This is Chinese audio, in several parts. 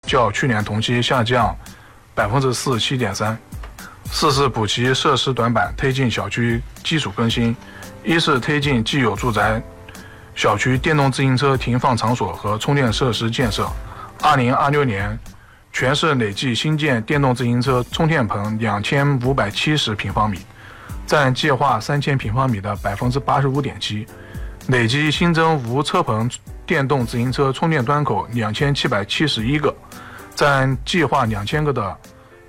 较去年同期下降47.3%。四是补齐设施短板，推进小区基础更新。一是推进既有住宅小区电动自行车停放场所和充电设施建设。2026年，全市累计新建电动自行车充电棚2570平方米，占计划3000平方米的85.7%。累计新增无车棚电动自行车充电端口2771个，占计划2000个的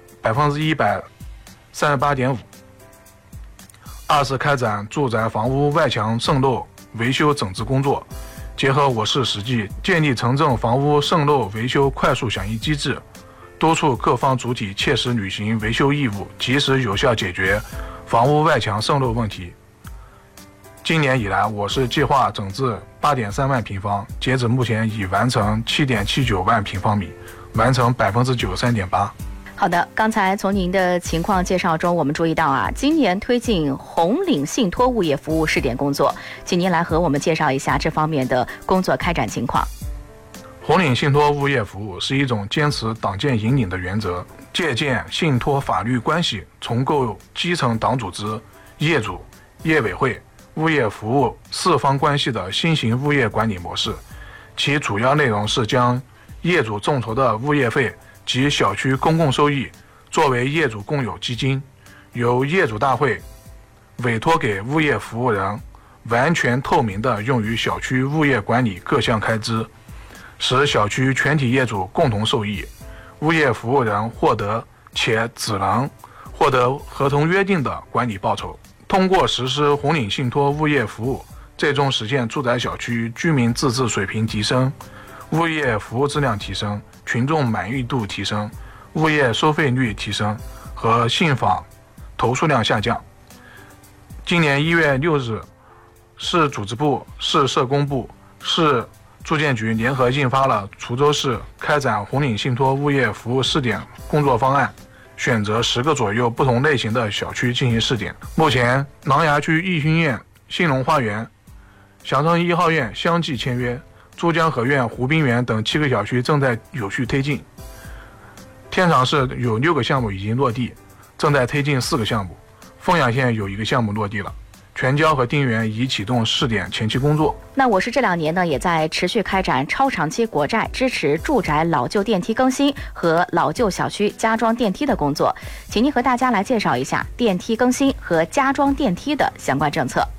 138.5%。二是开展住宅房屋外墙渗漏维修整治工作，结合我市实际，建立城镇房屋渗漏维修快速响应机制，督促各方主体切实履行维修义务，及时有效解决房屋外墙渗漏问题。今年以来，我市计划整治8.3万平方，截止目前已完成7.79万平方米，完成93.8%。 好的，刚才从您的情况介绍中，我们注意到今年推进红岭信托物业服务试点工作，请您来和我们介绍一下这方面的工作开展情况。 红岭信托物业服务是一种坚持党建引领的原则，借鉴信托法律关系，重构基层党组织、业主、业委会、物业服务四方关系的新型物业管理模式。其主要内容是将业主众筹的物业费及小区公共收益作为业主共有基金，由业主大会委托给物业服务人，完全透明地用于小区物业管理各项开支，使小区全体业主共同受益，物业服务人获得且只能获得合同约定的管理报酬。通过实施红岭信托物业服务，最终实现住宅小区居民自治水平提升，物业服务质量提升，群众满意度提升，物业收费率提升和信访投诉量下降。今年1月6日，市组织部、市社工部、市住建局联合印发了滁州市开展红岭信托物业服务试点工作方案，选择10个左右不同类型的小区进行试点。目前，琅琊区逸勋苑、兴隆花园、祥城1号院相继签约，珠江河苑、湖滨园等7个小区正在有序推进。天长市有6个项目已经落地，正在推进4个项目。凤阳县有1个项目落地了。全椒和丁园已启动试点前期工作。 那我市这2年呢，也在持续开展超长期国债支持住宅老旧电梯更新和老旧小区加装电梯的工作，请您和大家来介绍一下电梯更新和加装电梯的相关政策。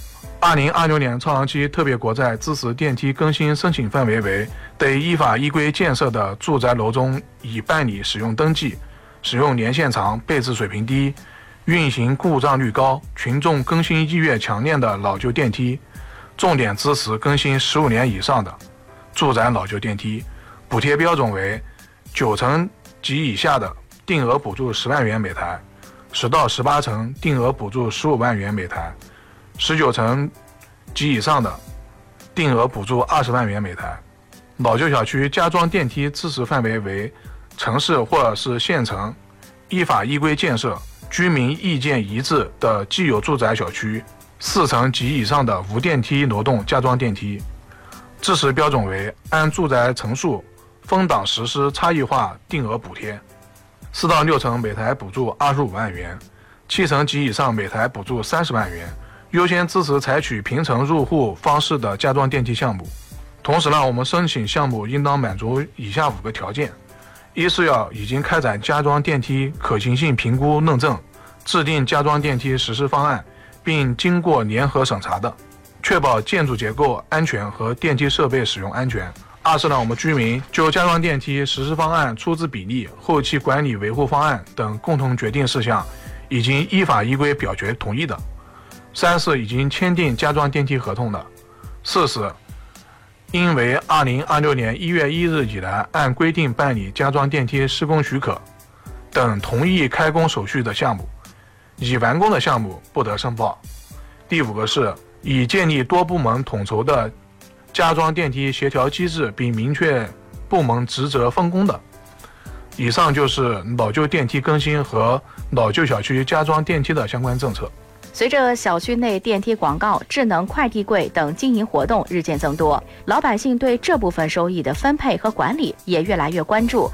2026年超长期特别国债支持电梯更新申请范围为对依法依规建设的住宅楼中已办理使用登记、使用年限长、备置水平低、运行故障率高、群众更新意愿强烈的老旧电梯，重点支持更新15年以上的住宅老旧电梯，补贴标准为9层及以下的定额补助10万元每台，10到18层定额补助15万元每台，19层及以上的定额补助20万元每台。老旧小区加装电梯支持范围为城市或者是县城依法依规建设、居民意见一致的既有住宅小区4层及以上的无电梯楼栋加装电梯，支持标准为按住宅层数分档实施差异化定额补贴，4到6层每台补助25万元，7层及以上每台补助30万元，优先支持采取平层入户方式的加装电梯项目。同时呢，我们申请项目应当满足以下5个条件：一是要已经开展加装电梯可行性评估论证，制定加装电梯实施方案，并经过联合审查的，确保建筑结构安全和电梯设备使用安全。二是呢，我们居民就加装电梯实施方案出资比例、后期管理维护方案等共同决定事项已经依法依规表决同意的。三是已经签订加装电梯合同的。四是因为2026年1月1日以来按规定办理加装电梯施工许可等同意开工手续的项目，已完工的项目不得申报。第5个是已建立多部门统筹的加装电梯协调机制，并明确部门职责分工的。以上就是老旧电梯更新和老旧小区加装电梯的相关政策。 随着小区内电梯广告、智能快递柜等经营活动日渐增多，老百姓对这部分收益的分配和管理也越来越关注。